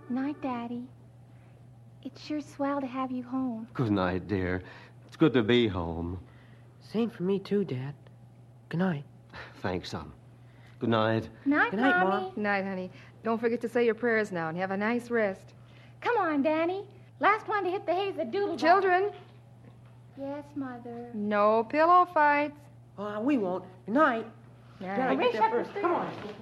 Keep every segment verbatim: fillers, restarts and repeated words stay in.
Night, Daddy. It's sure swell to have you home. Good night, dear. It's good to be home. Same for me, too, Dad. Good night. Thanks, son. Good night. Night, Good night, Mommy. Mom. Night, honey. Don't forget to say your prayers now and have a nice rest. Come on, Danny. Last one to hit the haze at Doodle. Children, Yes, Mother. no pillow fights. Uh, we won't. Good night. Night. Gotta Race get there up the first. Come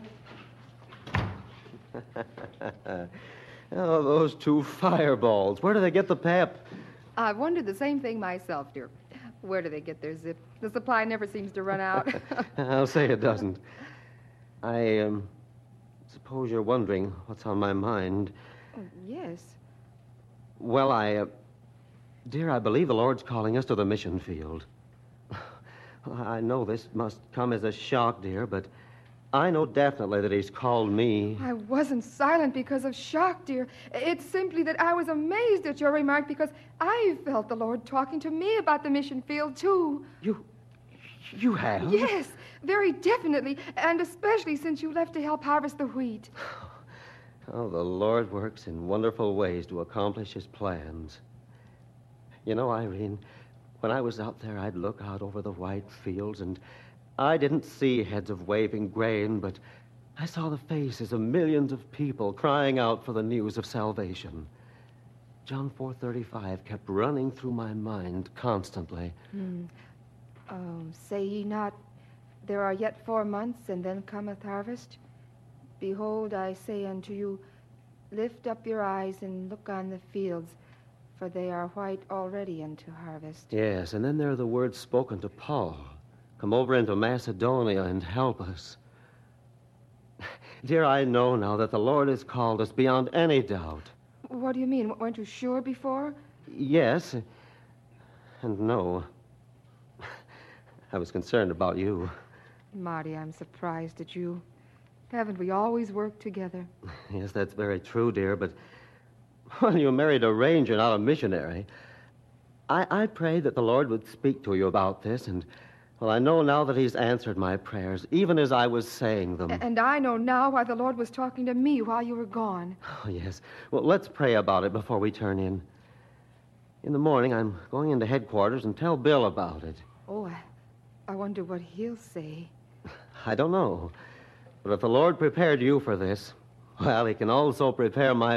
on. Oh, those two fireballs. Where do they get the pep? I wondered the same thing myself, dear. Where do they get their zip? The supply never seems to run out. I'll say it doesn't. I, um, suppose you're wondering what's on my mind. Yes. Well, I, uh, dear, I believe the Lord's calling us to the mission field. I know this must come as a shock, dear, but I know definitely that he's called me. I wasn't silent because of shock, dear. It's simply that I was amazed at your remark because I felt the Lord talking to me about the mission field, too. You, you have? Yes, very definitely, and especially since you left to help harvest the wheat. Oh, the Lord works in wonderful ways to accomplish his plans. You know, Irene, when I was out there, I'd look out over the white fields, and I didn't see heads of waving grain, but I saw the faces of millions of people crying out for the news of salvation. John four thirty-five kept running through my mind constantly. Hmm. Um, say ye not, there are yet four months, and then cometh harvest? Behold, I say unto you, lift up your eyes and look on the fields, for they are white already unto harvest. Yes, and then there are the words spoken to Paul. Come over into Macedonia and help us. Dear, I know now that the Lord has called us beyond any doubt. What do you mean? Weren't you sure before? Yes, and no. I was concerned about you. Marty, I'm surprised at you. Haven't we always worked together? Yes, that's very true, dear, but well, you married a ranger, not a missionary. I, I prayed that the Lord would speak to you about this, and, well, I know now that he's answered my prayers, even as I was saying them. A- and I know now why the Lord was talking to me while you were gone. Oh, yes. Well, let's pray about it before we turn in. In the morning, I'm going into headquarters and tell Bill about it. Oh, I, I wonder what he'll say. I don't know. But if the Lord prepared you for this, well, he can also prepare my